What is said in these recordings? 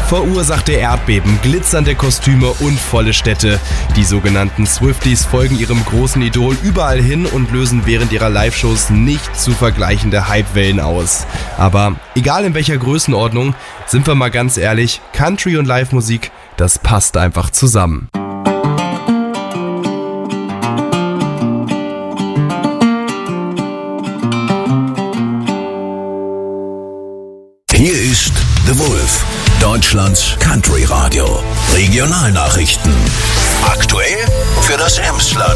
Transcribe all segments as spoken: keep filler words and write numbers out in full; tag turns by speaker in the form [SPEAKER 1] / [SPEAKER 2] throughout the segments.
[SPEAKER 1] verursachte Erdbeben, glitzernde Kostüme und volle Städte. Die sogenannten Swifties folgen ihrem großen Idol überall hin und lösen während ihrer Live-Shows nicht zu vergleichende Hypewellen aus. Aber egal in welcher Größenordnung, sind wir mal ganz ehrlich, Country und Live-Musik, das passt einfach zusammen.
[SPEAKER 2] Hier ist The Wolf, Deutschlands Country Radio. Regionalnachrichten. Aktuell für das Emsland.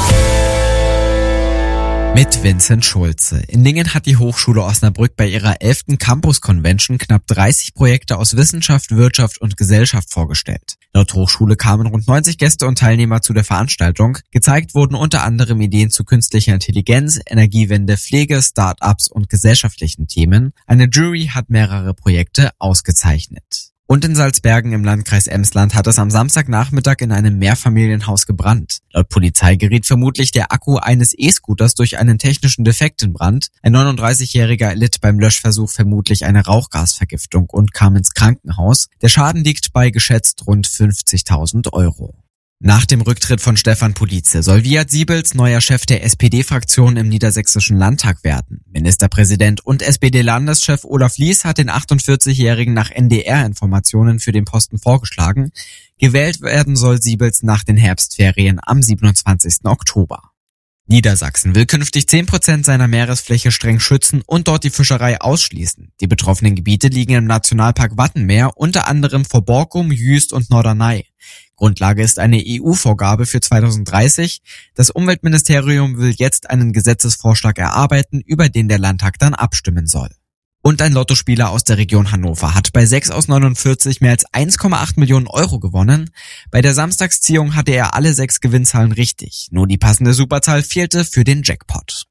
[SPEAKER 3] Mit Vincent Schulze. In Lingen hat die Hochschule Osnabrück bei ihrer elften Campus Convention knapp dreißig Projekte aus Wissenschaft, Wirtschaft und Gesellschaft vorgestellt. Laut Hochschule kamen rund neunzig Gäste und Teilnehmer zu der Veranstaltung. Gezeigt wurden unter anderem Ideen zu künstlicher Intelligenz, Energiewende, Pflege, Start-ups und gesellschaftlichen Themen. Eine Jury hat mehrere Projekte ausgezeichnet. Und in Salzbergen im Landkreis Emsland hat es am Samstagnachmittag in einem Mehrfamilienhaus gebrannt. Laut Polizei geriet vermutlich der Akku eines E-Scooters durch einen technischen Defekt in Brand. Ein neununddreißigjähriger erlitt beim Löschversuch vermutlich eine Rauchgasvergiftung und kam ins Krankenhaus. Der Schaden liegt bei geschätzt rund fünfzigtausend Euro. Nach dem Rücktritt von Stefan Police soll Wiat Siebels neuer Chef der S P D-Fraktion im Niedersächsischen Landtag werden. Ministerpräsident und S P D-Landeschef Olaf Lies hat den achtundvierzigjährigen nach N D R-Informationen für den Posten vorgeschlagen. Gewählt werden soll Siebels nach den Herbstferien am siebenundzwanzigsten Oktober. Niedersachsen will künftig zehn Prozent seiner Meeresfläche streng schützen und dort die Fischerei ausschließen. Die betroffenen Gebiete liegen im Nationalpark Wattenmeer, unter anderem vor Borkum, Jüst und Norderney. Grundlage ist eine E U-Vorgabe für zweitausenddreißig. Das Umweltministerium will jetzt einen Gesetzesvorschlag erarbeiten, über den der Landtag dann abstimmen soll. Und ein Lottospieler aus der Region Hannover hat bei sechs aus neunundvierzig mehr als eins Komma acht Millionen Euro gewonnen. Bei der Samstagsziehung hatte er alle sechs Gewinnzahlen richtig. Nur die passende Superzahl fehlte für den Jackpot.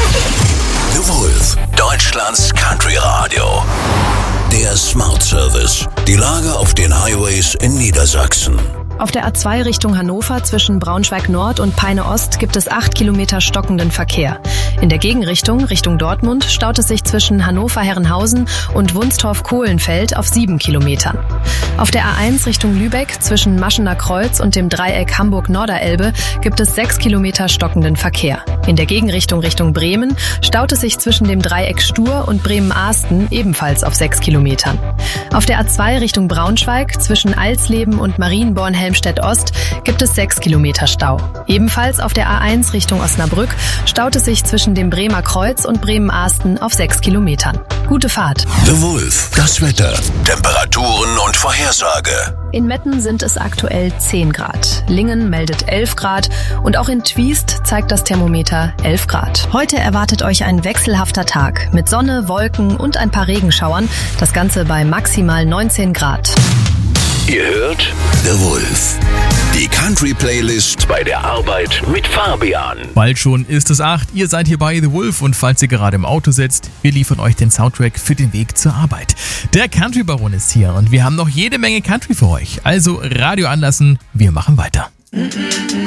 [SPEAKER 2] The Wolf, Deutschlands Country Radio. Der Smart Service. Die Lage auf den Highways in Niedersachsen.
[SPEAKER 4] Auf der A zwei Richtung Hannover zwischen Braunschweig Nord und Peine Ost gibt es acht Kilometer stockenden Verkehr. In der Gegenrichtung, Richtung Dortmund, staut es sich zwischen Hannover-Herrenhausen und Wunstorf-Kohlenfeld auf sieben Kilometern. Auf der A eins Richtung Lübeck zwischen Maschener Kreuz und dem Dreieck Hamburg-Norderelbe gibt es sechs Kilometer stockenden Verkehr. In der Gegenrichtung Richtung Bremen staut es sich zwischen dem Dreieck Stur und Bremen-Ahsten ebenfalls auf sechs Kilometern. Auf der A zwei Richtung Braunschweig zwischen Alsleben und Marienborn-Helmstedt-Ost gibt es sechs Kilometer Stau. Ebenfalls auf der A eins Richtung Osnabrück staut es sich zwischen dem Bremer Kreuz und Bremen-Ahsten auf sechs Kilometern. Gute Fahrt.
[SPEAKER 2] The Wolf, das Wetter, Temperaturen und Vorhersage.
[SPEAKER 4] In Metten sind es aktuell zehn Grad. Lingen meldet elf Grad und auch in Twiest zeigt das Thermometer elf Grad. Heute erwartet euch ein wechselhafter Tag mit Sonne, Wolken und ein paar Regenschauern. Das Ganze bei maximal neunzehn Grad.
[SPEAKER 2] Ihr hört The Wolf. Die Country-Playlist bei der Arbeit mit Fabian.
[SPEAKER 5] Bald schon ist es acht, ihr seid hier bei The Wolf und falls ihr gerade im Auto sitzt, wir liefern euch den Soundtrack für den Weg zur Arbeit. Der Country-Baron ist hier und wir haben noch jede Menge Country für euch. Also Radio anlassen, wir machen weiter.